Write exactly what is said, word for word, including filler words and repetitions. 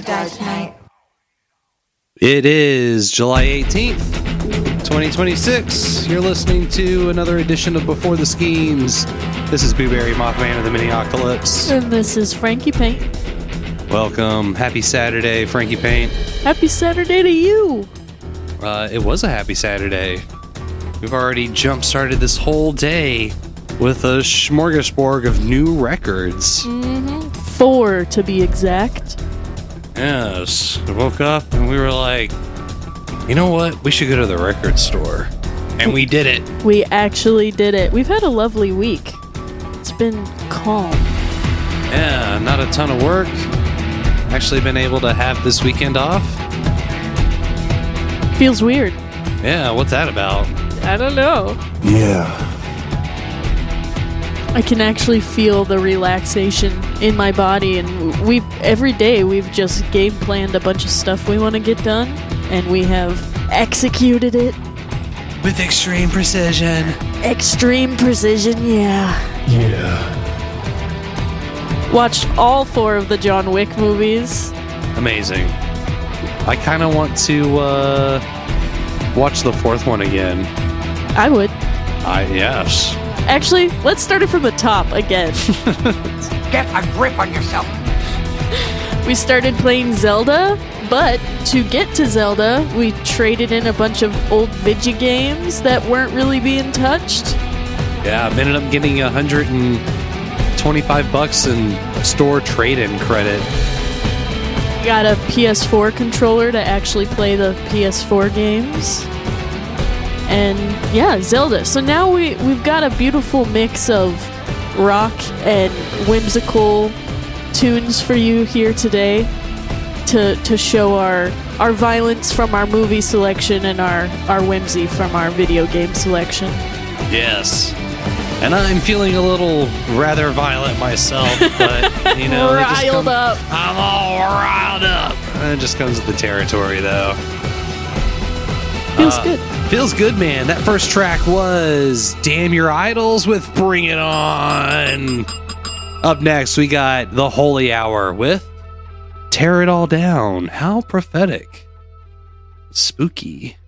die tonight. It is July eighteenth, twenty twenty-six. You're listening to another edition of Before the Schemes. This is Blueberry Mothman of the Mini Octolypse. And this is Frankie Paint. Welcome. Happy Saturday, Frankie Paint. Happy Saturday to you. Uh, it was a happy Saturday. We've already jump-started this whole day with a smorgasbord of new records. Mm-hmm. Four, to be exact. Yes. I woke up and we were like, you know what? We should go to the record store. And we did it. We actually did it. We've had a lovely week. It's been calm. Yeah, not a ton of work. Actually been able to have this weekend off. Feels weird. Yeah, what's that about? I don't know. Yeah. I can actually feel the relaxation in my body, and we every day we've just game planned a bunch of stuff we want to get done, and we have executed it. With extreme precision. Extreme precision, yeah. Yeah. Watched all four of the John Wick movies. Amazing. I kind of want to uh, watch the fourth one again. I would. I yes. Actually, let's start it from the top again. Get a grip on yourself. We started playing Zelda, but to get to Zelda, we traded in a bunch of old Vigi games that weren't really being touched. Yeah, I ended up getting a hundred and twenty-five bucks in store trade-in credit. Got a P S four controller to actually play the P S four games. And yeah, Zelda. So now we, we've got a beautiful mix of rock and whimsical tunes for you here today to to show our our violence from our movie selection and our, our whimsy from our video game selection. Yes. And I'm feeling a little rather violent myself, but, you know, it just Riled come- up. I'm all riled up. It just comes with the territory, though. Feels Uh, good. Feels good, man. That first track was Damn Your Idols with Bring It On. Up next, we got The Holy Hour with Tear It All Down. How prophetic. Spooky.